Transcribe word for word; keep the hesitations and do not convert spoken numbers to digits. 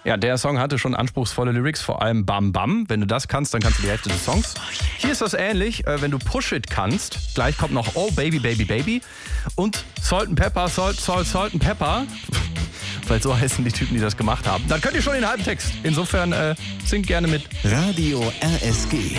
Ja, der Song hatte schon anspruchsvolle Lyrics, vor allem Bam Bam. Wenn du das kannst, dann kannst du die Hälfte des Songs. Hier ist das ähnlich, äh, wenn du Push It kannst. Gleich kommt noch Oh Baby Baby Baby und Salt and Pepper, Salt, Salt, Salt and Pepper. Weil so heißen die Typen, die das gemacht haben. Dann könnt ihr schon den halben Text. Insofern äh, singt gerne mit. Radio R S G.